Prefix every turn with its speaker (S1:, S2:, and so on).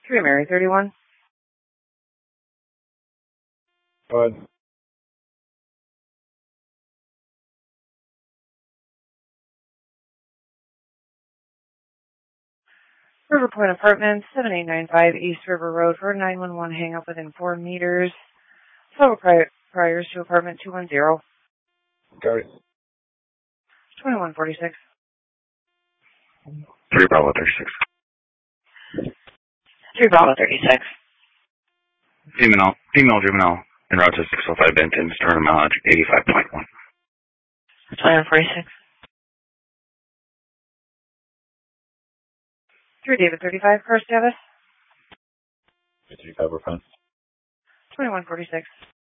S1: 3 Mary 31.
S2: Go ahead.
S1: River Point Apartments, 7895 East River Road for a 911 hang up within 4 meters. Several priors to apartment 210.
S2: Got it.
S1: 2146.
S3: 3 Bravo 36.
S1: 3 Bravo 36.
S3: Female juvenile en route to 605 Benton, sternum mileage 85.1.
S1: 2146. 3 David 35, Car status.
S2: 35 we're fine.
S1: 2146.